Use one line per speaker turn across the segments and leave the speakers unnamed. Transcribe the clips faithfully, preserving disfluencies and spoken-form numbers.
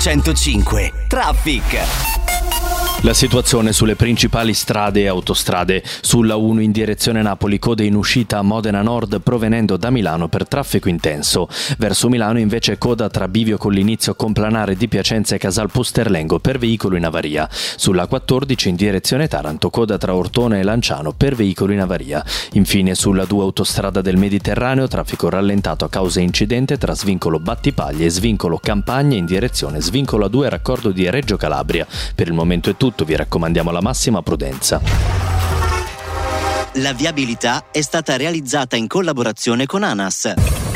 centocinque Traffic.
La situazione sulle principali strade e autostrade. Sulla uno in direzione Napoli, code in uscita a Modena Nord provenendo da Milano per traffico intenso. Verso Milano invece coda tra bivio con l'inizio complanare di Piacenza e Casal Pusterlengo per veicolo in avaria. Sulla quattordici in direzione Taranto, coda tra Ortona e Lanciano per veicolo in avaria. Infine sulla due autostrada del Mediterraneo, traffico rallentato a causa incidente tra svincolo Battipaglia e svincolo Campagna in direzione svincolo A due raccordo di Reggio Calabria. Per il momento è tutto. Vi raccomandiamo la massima prudenza.
La viabilità è stata realizzata in collaborazione con ANAS.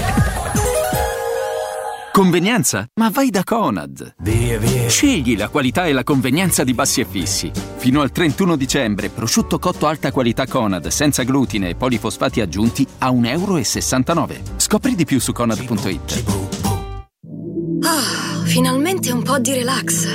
Convenienza? Ma vai da Conad.
Via, via.
Scegli la qualità e la convenienza di Bassi e Fissi. Fino al trentuno dicembre, prosciutto cotto alta qualità Conad, senza glutine e polifosfati aggiunti a un euro e sessantanove. Scopri di più su conad punto it.
Ah, finalmente un po' di relax.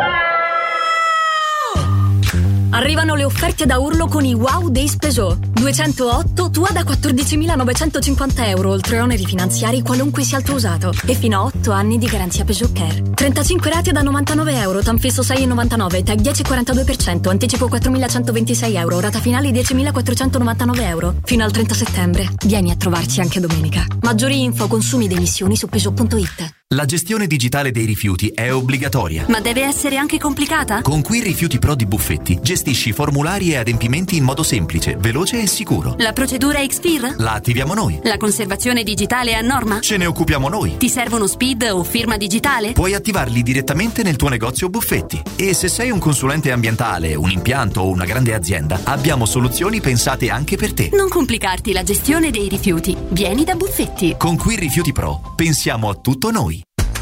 Arrivano le offerte da urlo con i Wow Days Peugeot. duecentootto tua da quattordicimilanovecentocinquanta euro, oltre oneri finanziari qualunque sia il tuo usato. E fino a otto anni di garanzia Peugeot Care. trentacinque rate da novantanove euro, tanfisso sei virgola novantanove, tag dieci virgola quarantadue per cento, anticipo quattromilacentoventisei euro, rata finale diecimilaquattrocentonovantanove euro. Fino al trenta settembre. Vieni a trovarci anche domenica. Maggiori info, consumi ed emissioni su Peugeot punto it.
La gestione digitale dei rifiuti è obbligatoria.
Ma deve essere anche complicata?
Con Qui Rifiuti Pro di Buffetti gestisci formulari e adempimenti in modo semplice, veloce e sicuro.
La procedura X P I R?
La attiviamo noi.
La conservazione digitale è a norma?
Ce ne occupiamo noi.
Ti servono S P I D o firma digitale?
Puoi attivarli direttamente nel tuo negozio Buffetti. E se sei un consulente ambientale, un impianto o una grande azienda, abbiamo soluzioni pensate anche per te.
Non complicarti la gestione dei rifiuti. Vieni da Buffetti.
Con Qui Rifiuti Pro pensiamo a tutto noi.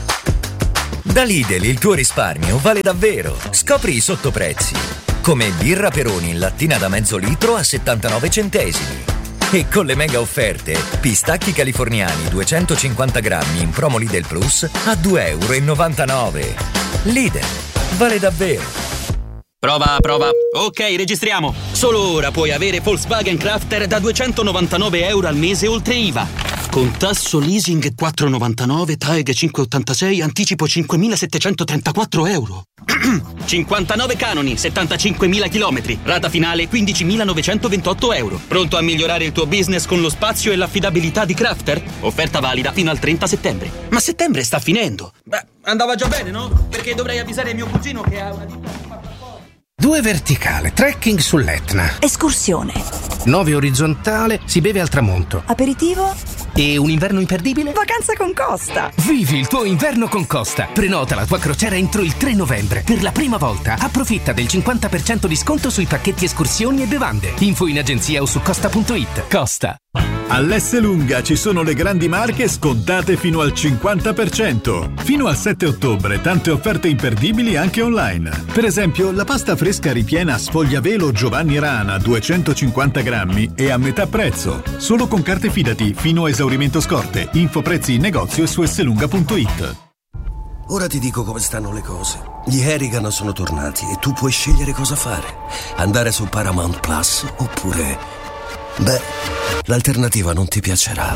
Da Lidl il tuo risparmio vale davvero. Scopri i sottoprezzi. Come birra Peroni in lattina da mezzo litro a settantanove centesimi. E con le mega offerte, pistacchi californiani duecentocinquanta grammi in promo Lidl Plus a due virgola novantanove euro. Lidl, vale davvero.
Prova, prova. Ok, registriamo. Solo ora puoi avere Volkswagen Crafter da duecentonovantanove euro al mese oltre I V A. Con tasso leasing quattro virgola novantanove, T A E G cinque virgola ottantasei, anticipo cinquemilasettecentotrentaquattro euro. cinquantanove canoni, settantacinquemila chilometri, rata finale quindicimilanovecentoventotto euro. Pronto a migliorare il tuo business con lo spazio e l'affidabilità di Crafter? Offerta valida fino al trenta settembre. Ma settembre sta finendo. Beh, andava già bene, no? Perché dovrei avvisare mio cugino che ha una ditta.
Due verticale, trekking sull'Etna.
Escursione.
Nove orizzontale, si beve al tramonto.
Aperitivo.
E un inverno imperdibile?
Vacanza con Costa.
Vivi il tuo inverno con Costa. Prenota la tua crociera entro il tre novembre. Per la prima volta approfitta del cinquanta per cento di sconto sui pacchetti escursioni e bevande. Info in agenzia o su costa punto it. Costa.
All'Esselunga ci sono le grandi marche scontate fino al cinquanta per cento. Fino al sette ottobre tante offerte imperdibili anche online. Per esempio la pasta fresca ripiena Sfogliavelo Giovanni Rana duecentocinquanta grammi e a metà prezzo. Solo con carte Fidati fino a esaurimento scorte. Info prezzi in negozio e su esselunga punto it.
Ora ti dico come stanno le cose. Gli Harrigan sono tornati e tu puoi scegliere cosa fare. Andare su Paramount Plus oppure... Beh, l'alternativa non ti piacerà.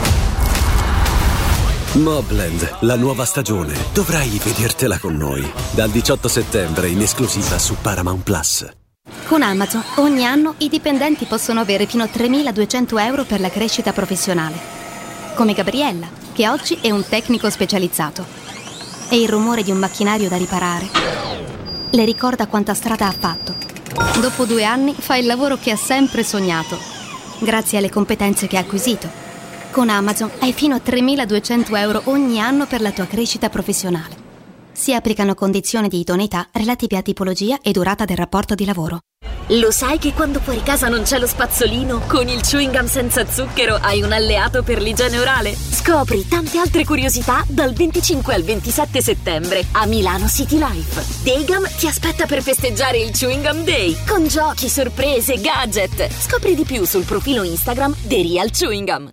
Mobland, la nuova stagione. Dovrai vedertela con noi. Dal diciotto settembre in esclusiva su Paramount Plus.
Con Amazon ogni anno i dipendenti possono avere fino a tremiladuecento euro per la crescita professionale. Come Gabriella, che oggi è un tecnico specializzato. E il rumore di un macchinario da riparare le ricorda quanta strada ha fatto. Dopo due anni fa il lavoro che ha sempre sognato. Grazie alle competenze che ha acquisito. Con Amazon hai fino a tremiladuecento euro ogni anno per la tua crescita professionale. Si applicano condizioni di idoneità relative a tipologia e durata del rapporto di lavoro.
Lo sai che quando fuori casa non c'è lo spazzolino? Con il chewing gum senza zucchero hai un alleato per l'igiene orale? Scopri tante altre curiosità dal venticinque al ventisette settembre a Milano City Life. Daygum ti aspetta per festeggiare il Chewing Gum Day con giochi, sorprese, gadget. Scopri di più sul profilo Instagram The Real Chewing Gum.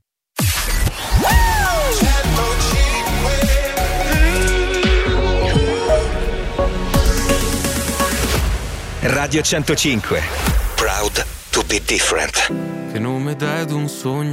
Radio centocinque. Proud to be different.
Che nome dai ad un sogno